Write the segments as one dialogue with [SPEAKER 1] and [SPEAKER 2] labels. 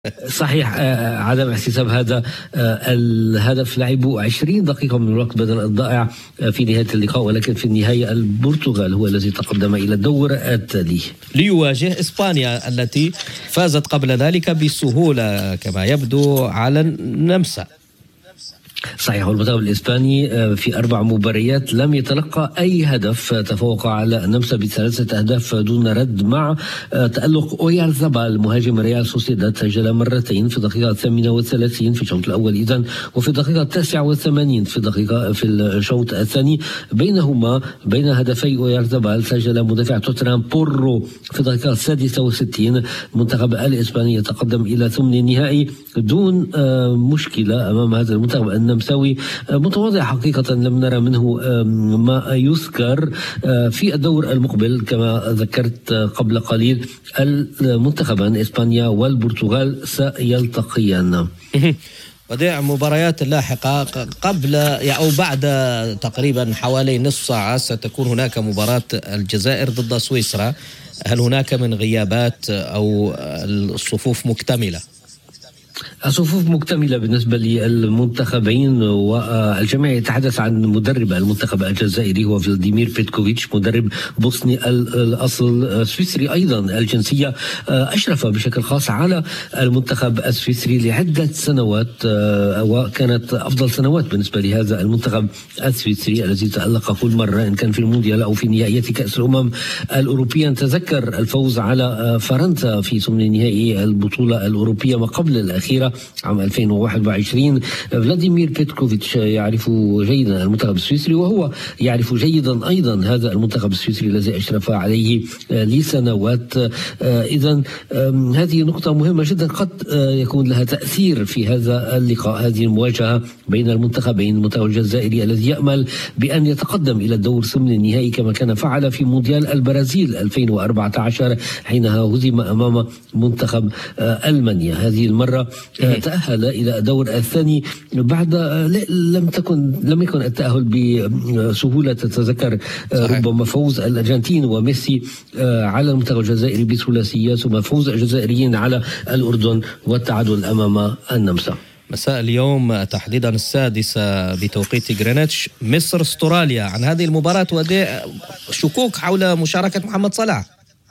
[SPEAKER 1] صحيح. عدم احتساب هذا الهدف. لعبوا 20 دقيقة من الوقت بدل الضائع في نهاية اللقاء، ولكن في النهاية البرتغال هو الذي تقدم إلى الدور التالي
[SPEAKER 2] ليواجه إسبانيا التي فازت قبل ذلك بسهولة كما يبدو على النمسا.
[SPEAKER 1] صحيح. المنتخب الإسباني في 4 مباريات لم يتلقى أي هدف، تفوق على النمسا ب3 أهداف دون رد، مع تألق أويارزابال مهاجم ريال سوسيداد، سجل مرتين في الدقيقة 38 في الشوط الأول إذن، وفي الدقيقة 89 في الشوط الثاني. بين هدفي أويارزابال سجل مدافع توتنهام بورو في الدقيقة 66. المنتخب الإسباني يتقدم إلى ثمن النهائي دون مشكلة أمام هذا المنتخب النمساوي متواضع حقيقة. لم نرى منه ما يذكر في الدور المقبل. كما ذكرت قبل قليل، المنتخبان إسبانيا والبرتغال سيلتقيان.
[SPEAKER 2] وديع مباريات لاحقة قبل أو بعد تقريبا حوالي نصف ساعة ستكون هناك مباراة الجزائر ضد سويسرا. هل هناك من غيابات أو الصفوف مكتملة؟
[SPEAKER 1] الصفوف مكتملة بالنسبة للمنتخبين، والجميع يتحدث عن مدرب المنتخب الجزائري هو فلاديمير بيتكوفيتش، مدرب بوسني الأصل، سويسري أيضا الجنسية. أشرف بشكل خاص على المنتخب السويسري لعدة سنوات، وكانت أفضل سنوات بالنسبة لهذا المنتخب السويسري الذي تألق كل مرة إن كان في المونديال أو في نهائيات كأس الأمم الأوروبية. نتذكر الفوز على فرنسا في ثمن النهائي البطولة الأوروبية ما قبل الأخيرة عام 2021. فلاديمير بيتكوفيتش يعرف جيدا المنتخب السويسري، وهو يعرف جيدا أيضا هذا المنتخب السويسري الذي أشرف عليه لسنوات. إذن هذه نقطة مهمة جدا قد يكون لها تأثير في هذا اللقاء، هذه المواجهة بين المنتخبين. المنتخب الجزائري الذي يأمل بأن يتقدم إلى الدور ثمن النهائي كما كان فعل في مونديال البرازيل 2014 حينها هزم أمام منتخب ألمانيا. هذه المرة تأهل إلى الدور الثاني بعد لم يكن التأهل بسهولة. تتذكر ربما فوز الأرجنتين وميسي على المنتخب الجزائري بثلاثية، ثم فوز الجزائريين على الأردن والتعادل أمام النمسا.
[SPEAKER 2] مساء اليوم تحديدا 6 بتوقيت غرينتش مصر استراليا. عن هذه المباراة وديع شكوك حول مشاركة محمد صلاح.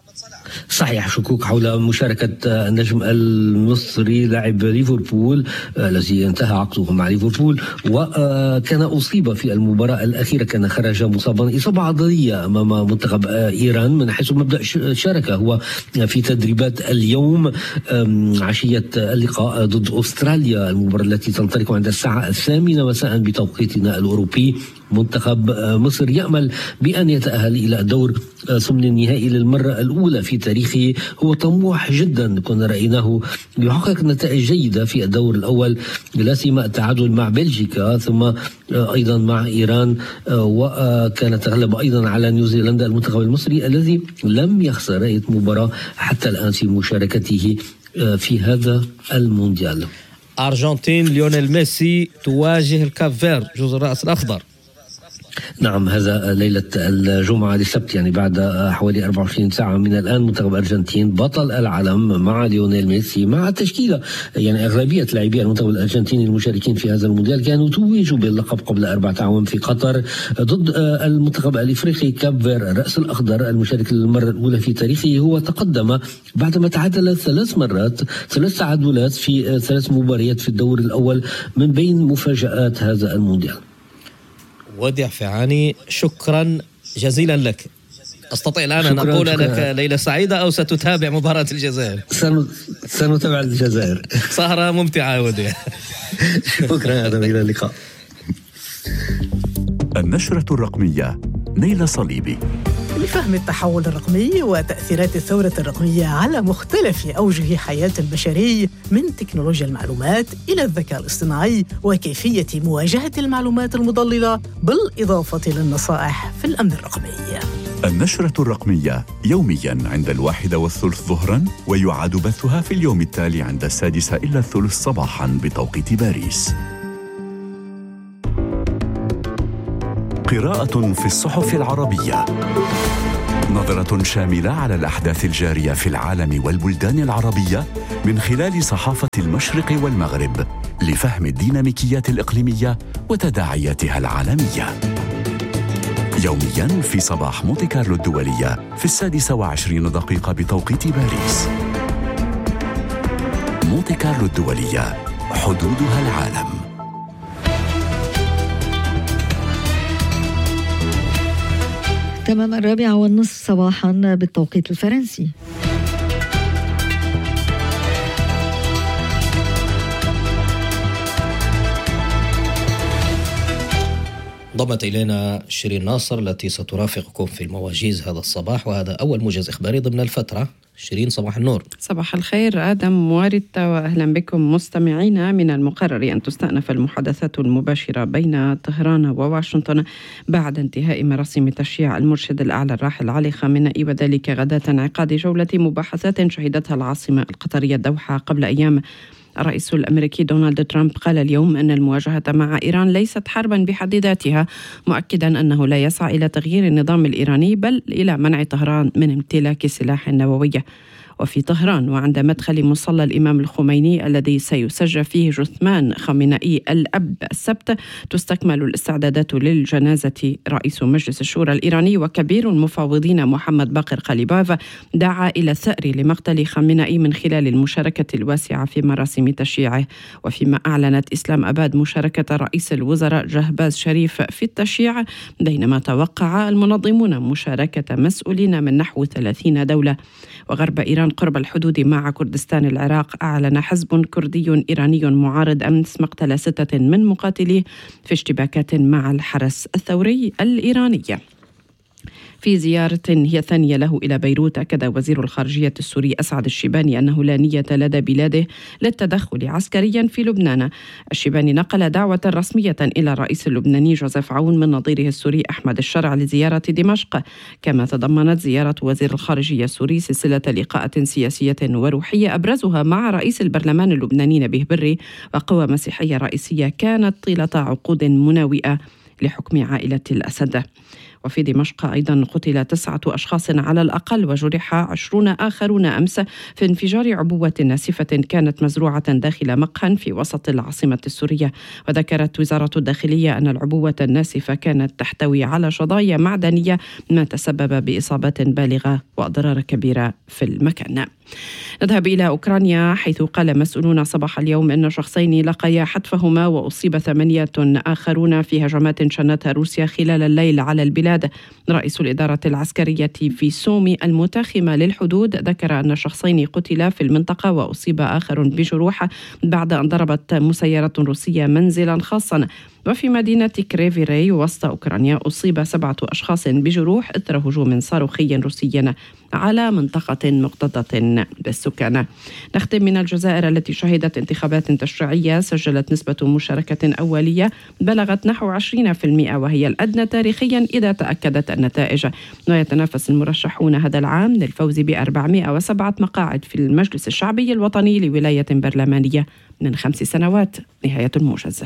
[SPEAKER 1] صحيح، شكوك حول مشاركة النجم المصري لاعب ليفربول الذي انتهى عقده مع ليفربول، وكان أصيب في المباراة الأخيرة، كان خرج مصابا إصابة عضلية أمام منتخب إيران. من حيث مبدأ شارك هو في تدريبات اليوم عشية اللقاء ضد أستراليا، المباراة التي تنطلق عند الساعة 8 مساء بتوقيتنا الأوروبي. منتخب مصر يأمل بأن يتأهل إلى الدور ثمن النهائي للمرة الأولى في تاريخه. هو طموح جدا، كنا رأيناه يحقق نتائج جيدة في الدور الأول، لا سيما التعادل مع بلجيكا ثم أيضا مع إيران، وكان تغلب أيضا على نيوزيلندا. المنتخب المصري الذي لم يخسر أي مباراة حتى الآن في مشاركته في هذا المونديال.
[SPEAKER 2] أرجنتين ليونيل ميسي تواجه الكاب فيرد، جزر الرأس الأخضر.
[SPEAKER 1] نعم، هذا ليلة الجمعة للسبت، يعني بعد حوالي 24 ساعة من الآن. منتخب الأرجنتين بطل العالم مع ليونيل ميسي مع التشكيلة، يعني أغلبية لاعبي المنتخب الأرجنتيني المشاركين في هذا المونديال كانوا توجوا باللقب قبل 4 أعوام في قطر ضد المنتخب الإفريقي كاب فيرد. الرأس الأخضر المشارك للمرة الأولى في تاريخه هو تقدم بعدما تعادل 3 مرات، 3 تعادلات في 3 مباريات في الدور الأول من بين مفاجآت هذا المونديال.
[SPEAKER 2] وديع فعاني، شكرا جزيلا لك. أستطيع الآن أن أقول لك ليلة سعيدة أو ستتابع مباراة الجزائر؟
[SPEAKER 1] سنتابع الجزائر.
[SPEAKER 2] سهرة ممتعة وديع.
[SPEAKER 1] شكرا، إلى اللقاء.
[SPEAKER 3] النشرة الرقمية، نيلة صليبي.
[SPEAKER 4] لفهم التحول الرقمي وتأثيرات الثورة الرقمية على مختلف أوجه حياة البشري، من تكنولوجيا المعلومات إلى الذكاء الاصطناعي وكيفية مواجهة المعلومات المضللة، بالإضافة للنصائح في الأمن الرقمي.
[SPEAKER 3] النشرة الرقمية يومياً عند 1:30 ظهراً، ويعاد بثها في اليوم التالي عند 6:30 صباحاً بتوقيت باريس. قراءة في الصحف العربية. نظرة شاملة على الأحداث الجارية في العالم والبلدان العربية من خلال صحافة المشرق والمغرب لفهم الديناميكيات الإقليمية وتداعياتها العالمية. يومياً في صباح مونتي كارلو الدولية في 26:20 بتوقيت باريس. مونتي كارلو الدولية، حدودها العالم.
[SPEAKER 5] تمام 4:30 صباحا بالتوقيت الفرنسي.
[SPEAKER 2] انضمت إلينا شيرين ناصر التي سترافقكم في المواجيز هذا الصباح، وهذا أول موجز إخباري ضمن الفترة. شيرين، صباح النور.
[SPEAKER 6] صباح الخير آدم واردة، وأهلا بكم مستمعينا. من المقرر أن تستأنف المحادثات المباشرة بين طهران وواشنطن بعد انتهاء مراسم تشييع المرشد الأعلى الراحل علي خامنئي، وذلك غداة انعقاد جولة مباحثات شهدتها العاصمة القطرية الدوحة قبل أيام. الرئيس الأمريكي دونالد ترامب قال اليوم أن المواجهة مع إيران ليست حربا بحد ذاتها، مؤكدا أنه لا يسعى إلى تغيير النظام الإيراني بل إلى منع طهران من امتلاك سلاح نووي. وفي طهران وعند مدخل مصلى الإمام الخميني الذي سيسجى فيه جثمان خامنئي الأب السبت، تستكمل الاستعدادات للجنازة. رئيس مجلس الشورى الإيراني وكبير المفاوضين محمد باقر قليباف دعا إلى الثأر لمقتل خامنئي من خلال المشاركة الواسعة في مراسم تشييعه. وفيما أعلنت إسلام أباد مشاركة رئيس الوزراء جهباز شريف في التشييع، بينما توقع المنظمون مشاركة مسؤولين من نحو 30 دولة. وغرب إيران قرب الحدود مع كردستان العراق، أعلن حزب كردي إيراني معارض أمس مقتل 6 من مقاتليه في اشتباكات مع الحرس الثوري الإيراني. في زيارة هي ثانية له إلى بيروت، أكد وزير الخارجية السوري أسعد الشيباني أنه لا نية لدى بلاده للتدخل عسكريا في لبنان. الشيباني نقل دعوة رسمية إلى الرئيس اللبناني جوزيف عون من نظيره السوري أحمد الشرع لزيارة دمشق، كما تضمنت زيارة وزير الخارجية السوري سلسلة لقاءات سياسية وروحية أبرزها مع رئيس البرلمان اللبناني نبيه بري وقوى مسيحية رئيسية كانت طيلة عقود مناوئة لحكم عائلة الأسد. وفي دمشق أيضا قتل 9 أشخاص على الأقل وجرح 20 آخرون أمس في انفجار عبوة ناسفة كانت مزروعة داخل مقهى في وسط العاصمة السورية. وذكرت وزارة الداخلية أن العبوة الناسفة كانت تحتوي على شظايا معدنية، ما تسبب بإصابات بالغة وأضرار كبيرة في المكان. نذهب إلى أوكرانيا، حيث قال مسؤولون صباح اليوم أن شخصين لقيا حتفهما وأصيب 8 آخرون في هجمات شنتها روسيا خلال الليل على البلاد. رئيس الإدارة العسكرية في سومي المتاخمة للحدود ذكر أن شخصين قتلا في المنطقة وأصيب آخر بجروح بعد أن ضربت مسيرة روسية منزلا خاصا. وفي مدينة كريفيري وسط أوكرانيا أصيب 7 أشخاص بجروح إثر هجوم صاروخي روسي على منطقة مكتظة بالسكان. نختم من الجزائر التي شهدت انتخابات تشريعية سجلت نسبة مشاركة أولية بلغت نحو 20%، وهي الأدنى تاريخيا إذا تأكدت النتائج. ويتنافس المرشحون هذا العام للفوز ب407 مقاعد في المجلس الشعبي الوطني لولاية برلمانية من 5 سنوات. نهاية الموجز.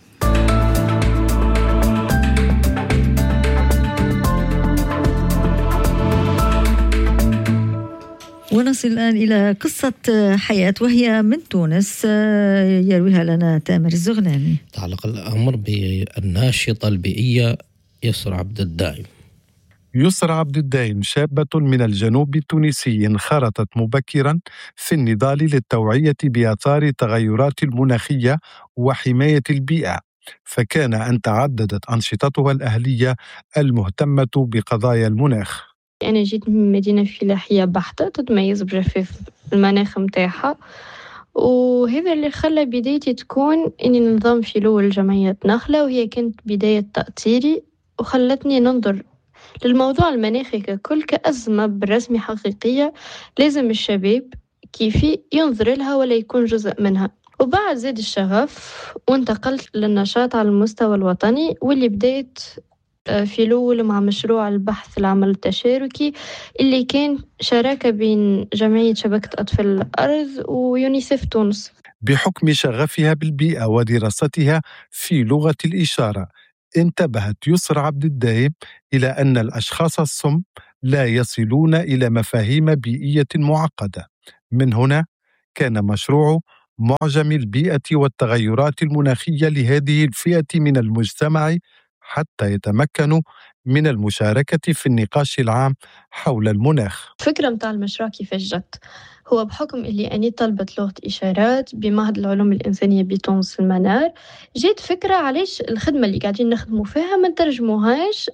[SPEAKER 5] ونصل الآن إلى قصة حياة وهي من تونس، يرويها لنا تامر الزغناني.
[SPEAKER 2] تعلق الأمر بالناشطة البيئية يسرى عبد الدائم.
[SPEAKER 7] يسرى عبد الدائم شابة من الجنوب التونسي انخرطت مبكرا في النضال للتوعية بآثار التغيرات المناخية وحماية البيئة، فكان أن تعددت أنشطتها الأهلية المهتمة بقضايا المناخ.
[SPEAKER 8] أنا جيت من مدينة فلاحية بحتة تتميز بجفاف المناخ متاعها، وهذا اللي خلى بدايتي تكون إني ننضم في الأول جمعية نخلة، وهي كانت بداية تأثيري وخلتني ننظر للموضوع المناخي ككل كأزمة بالرسمي حقيقية لازم الشباب كيفي ينظر لها ولا يكون جزء منها. وبعد زاد الشغف وانتقلت للنشاط على المستوى الوطني، واللي بدأت في الأول مع مشروع البحث العمل التشاركي اللي كان شراكة بين جمعية شبكة أطفال الأرض ويونيسف تونس.
[SPEAKER 7] بحكم شغفها بالبيئة ودراستها في لغة الإشارة، انتبهت يسرى عبد الدايم إلى أن الأشخاص الصم لا يصلون إلى مفاهيم بيئية معقدة. من هنا كان مشروع معجم البيئة والتغيرات المناخية لهذه الفئة من المجتمع حتى يتمكنوا من المشاركة في النقاش العام حول المناخ.
[SPEAKER 8] الفكرة متاع المشروع كيفاش جت؟ هو بحكم اللي أني طلبت لغة إشارات بمعهد العلوم الإنسانية بتونس المنار، جيت فكرة علاش الخدمة اللي قاعدين نخدموا فيها ما نترجموهاش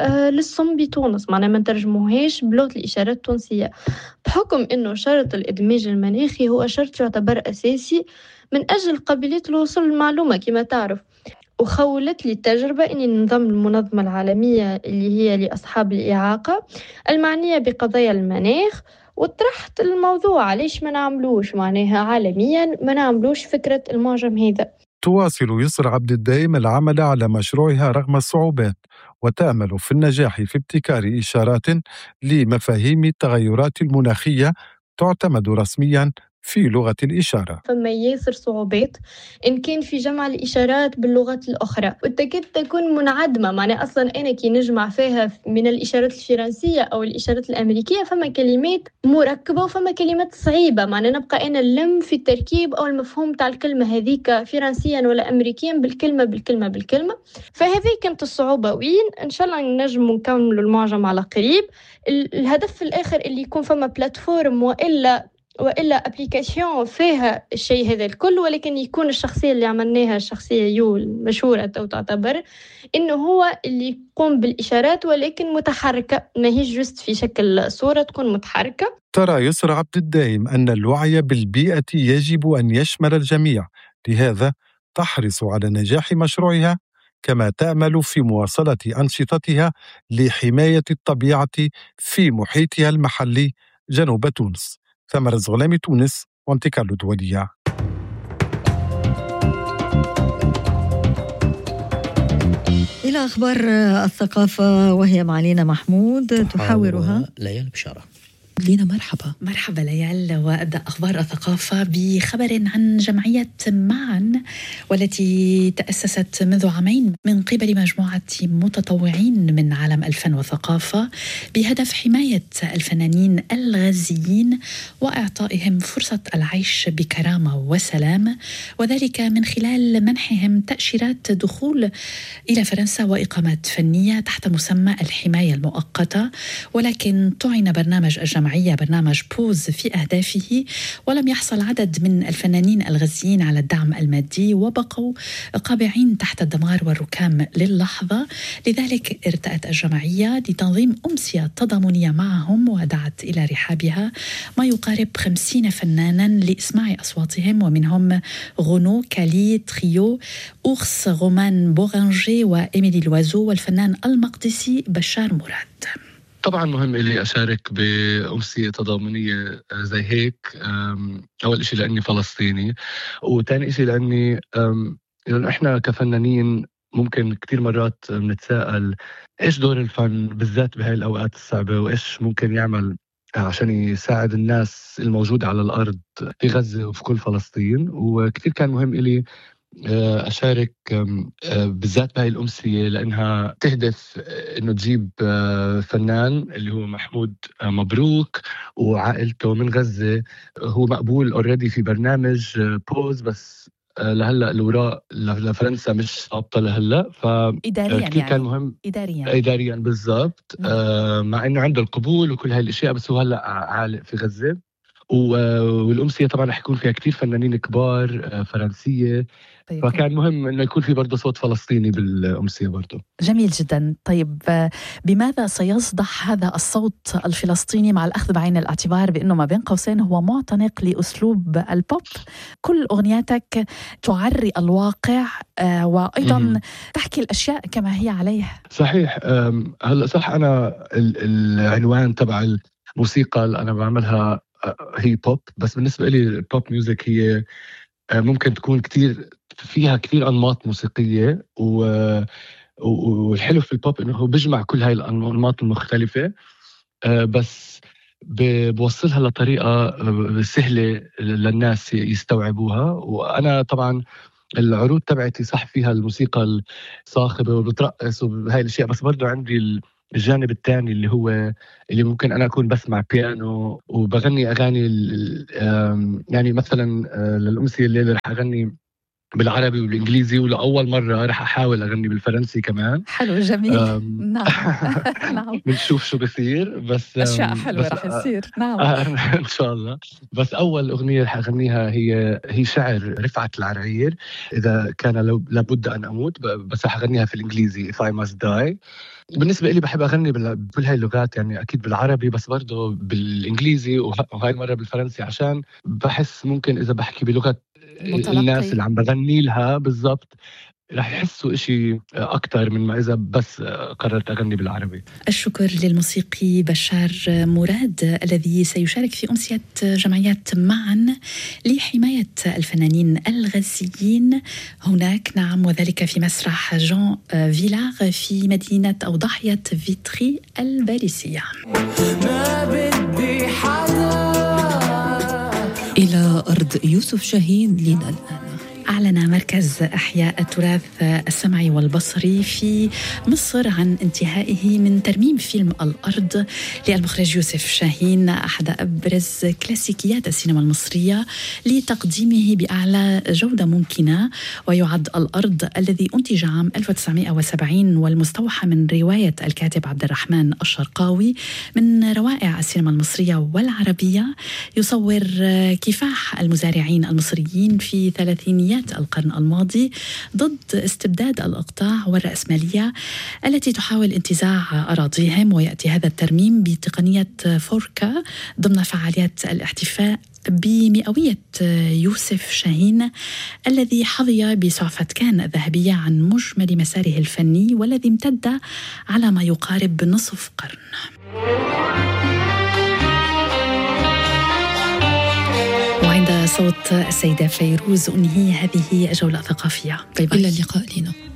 [SPEAKER 8] للصم بتونس، معناها ما نترجموهاش بلغة الإشارات التونسية، بحكم إنه شرط الإدماج المناخي هو شرط يعتبر أساسي من أجل قابلية الوصول للمعلومة كما تعرف. وخولت لي التجربة أني ننضم المنظمة العالمية اللي هي لأصحاب الإعاقة المعنية بقضايا المناخ، وطرحت الموضوع علاش ما نعملوش معناها عالميا، ما نعملوش فكرة المعجم هذا.
[SPEAKER 7] تواصل يسرى عبد الدايم العمل على مشروعها رغم الصعوبات، وتأمل في النجاح في ابتكار إشارات لمفاهيم التغيرات المناخية تعتمد رسميا في لغة الإشارة.
[SPEAKER 8] فما ياسر صعوبات إن كان في جمع الإشارات باللغات الأخرى، وتكاد تكون منعدمة، معناها أصلا أنا كي نجمع فيها من الإشارات الفرنسية أو الإشارات الأمريكية فما كلمات مركبة وفما كلمات صعيبة، معناها نبقى أنا نلم في التركيب أو المفهوم تاع الكلمة هذيك فرنسيا ولا أمريكيا بالكلمة. فهذه كانت الصعوبة، وين إن شاء الله نجم نكمل المعجم على قريب. الهدف في الآخر اللي يكون فما بلاتفورم وإلا أبليكاسيون فيها الشيء هذا الكل، ولكن يكون الشخصية اللي عملناها الشخصية المشهورة أو تعتبر إنه هو اللي يقوم بالإشارات ولكن متحركة، ما هي جست في شكل صورة تكون متحركة.
[SPEAKER 7] ترى يسرى عبد الدايم أن الوعي بالبيئة يجب أن يشمل الجميع، لهذا تحرص على نجاح مشروعها، كما تأمل في مواصلة أنشطتها لحماية الطبيعة في محيطها المحلي جنوب تونس. ثمر الزغلامي، تونس، مونتي كارلو دولية.
[SPEAKER 5] إلى أخبار الثقافة وهي مع لينا محمود تحاورها
[SPEAKER 2] ليال بشارة.
[SPEAKER 9] لينا مرحبا ليال، وأبدأ أخبار الثقافة بخبر عن جمعية معا، والتي تأسست منذ عامين من قبل مجموعة متطوعين من عالم الفن والثقافة بهدف حماية الفنانين الغازيين وإعطائهم فرصة العيش بكرامة وسلام، وذلك من خلال منحهم تأشيرات دخول إلى فرنسا وإقامات فنية تحت مسمى الحماية المؤقتة. ولكن طعن برنامج الجمعية برنامج بوز في أهدافه، ولم يحصل عدد من الفنانين الغازيين على الدعم المادي، وبقوا قابعين تحت الدمار والركام للحظة. لذلك ارتأت الجمعية لتنظيم أمسية تضامنية معهم، ودعت إلى رحابها ما يقارب 50 فنانا لإسماع أصواتهم، ومنهم غنو، كالي، تريو، أورس، غومان بورانجي، وإيميلي لوازو، والفنان المقدسي بشار مراد.
[SPEAKER 10] طبعا مهم إلي أشارك بأمسية تضامنية زي هيك. أول إشي لأني فلسطيني، وتاني إشي لأني لأن إحنا كفنانين ممكن كتير مرات بنتساءل إيش دور الفن بالذات بهاي الأوقات الصعبة، وإيش ممكن يعمل عشان يساعد الناس الموجودة على الأرض في غزة وفي كل فلسطين. وكتير كان مهم إلي أشارك بالذات بهاي الأمسية، لأنها تهدف إنه تجيب فنان اللي هو محمود مبروك وعائلته من غزة. هو مقبول أوريدي في برنامج بوز، بس لهلا الوراء لفرنسا مش صابطة لهلا،
[SPEAKER 9] إداريا يعني
[SPEAKER 10] كان مهم إداريا بالضبط. مع إنه عنده القبول وكل هاي الأشياء، بس هو هلا عالق في غزة. والأمسية طبعا رح يكون فيها كتير فنانين كبار فرنسية، فكان مهم إنه يكون في برضه صوت فلسطيني بالأمسية برضه.
[SPEAKER 9] جميل جدا. طيب بماذا سيصدح هذا الصوت الفلسطيني مع الأخذ بعين الاعتبار بأنه ما بين قوسين هو معتنق لأسلوب البوب؟ كل أغنياتك تعري الواقع وأيضا تحكي الأشياء كما هي عليه.
[SPEAKER 10] صحيح. هلأ صح، أنا العنوان تبع الموسيقى اللي أنا بعملها هي بوب، بس بالنسبة لي البوب ميوزك هي ممكن تكون كتير فيها كتير أنماط موسيقية، والحلو في البوب إنه هو بيجمع كل هاي الأنماط المختلفة، بس بوصلها لطريقة سهلة للناس يستوعبوها. وأنا طبعا العروض تبعتي صح فيها الموسيقى الصاخبة وبترقص وهاي الأشياء، بس برضو عندي الجانب الثاني اللي ممكن أنا أكون بسمع بيانو وبغني أغاني يعني مثلا للأمسية الليلة رح أغني بالعربي والإنجليزي، ولأول مرة رح أحاول أغني بالفرنسي كمان.
[SPEAKER 9] حلو جميل. نعم. نعم.
[SPEAKER 10] بنشوف شو بصير، بس
[SPEAKER 9] أشياء حلوة رح يصير. نعم.
[SPEAKER 10] إن شاء الله. بس أول أغنية رح أغنيها هي شعر رفعت العرعير، إذا كان لابد أن أموت، بس رح أغنيها في الإنجليزي If I Must Die. بالنسبة لي بحب أغني بكل هاي اللغات، يعني أكيد بالعربي بس برضه بالإنجليزي وهاي مرة بالفرنسي، عشان بحس ممكن إذا بحكي بلغة الناس اللي عم بغني لها بالضبط رح يحسوا إشي أكتر من ما إذا بس قررت أغني بالعربي.
[SPEAKER 9] الشكر للموسيقي بشار مراد الذي سيشارك في أمسية جمعيات معا لحماية الفنانين الغزيين هناك، نعم، وذلك في مسرح جان فيلاغ في مدينة أو ضاحية فيتري الباريسية.
[SPEAKER 11] إلى أرض يوسف شاهين لنا الآن.
[SPEAKER 9] أعلن مركز إحياء التراث السمعي والبصري في مصر عن انتهائه من ترميم فيلم الأرض للمخرج يوسف شاهين، أحد أبرز كلاسيكيات السينما المصرية، لتقديمه بأعلى جودة ممكنة. ويعد الأرض الذي أنتج عام 1970 والمستوحى من رواية الكاتب عبد الرحمن الشرقاوي من روائع السينما المصرية والعربية، يصور كفاح المزارعين المصريين في ثلاثينيات القرن الماضي ضد استبداد الإقطاع والرأسمالية التي تحاول انتزاع أراضيهم. ويأتي هذا الترميم بتقنية فوركا ضمن فعاليات الاحتفاء بمئوية يوسف شاهين الذي حظي بسعفة كان الذهبية عن مجمل مساره الفني والذي امتد على ما يقارب نصف قرن. وعند صوت السيدة فيروز أنهي هذه الجولة الثقافية.
[SPEAKER 11] إلى اللقاء لنا.